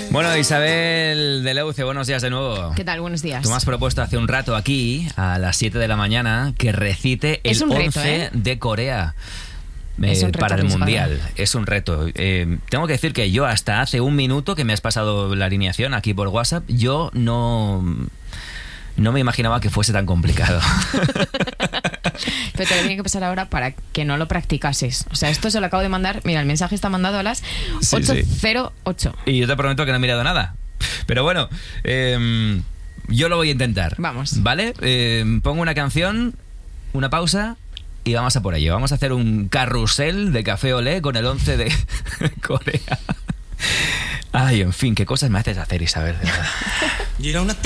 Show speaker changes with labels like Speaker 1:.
Speaker 1: Bueno, Isabel de Leuce, buenos días de nuevo.
Speaker 2: ¿Qué tal? Buenos días.
Speaker 1: Tú me has propuesto hace un rato aquí, a las 7 de la mañana, que recite el 11 de Corea para el Mundial. Es un reto. Tengo que decir que yo hasta hace un minuto que me has pasado la alineación aquí por WhatsApp, yo no me imaginaba que fuese tan complicado.
Speaker 2: Pero te lo tiene que pasar ahora para que no lo practicases. O sea, esto se lo acabo de mandar. Mira, el mensaje está mandado a las 8:08.
Speaker 1: Y yo te prometo que no he mirado nada. Pero bueno, yo lo voy a intentar.
Speaker 2: Vamos.
Speaker 1: ¿Vale? Pongo una canción, una pausa y vamos a por ello. Vamos a hacer un carrusel de Café Olé con el 11 de Corea. Ay, en fin, qué cosas me haces hacer, Isabel, de verdad.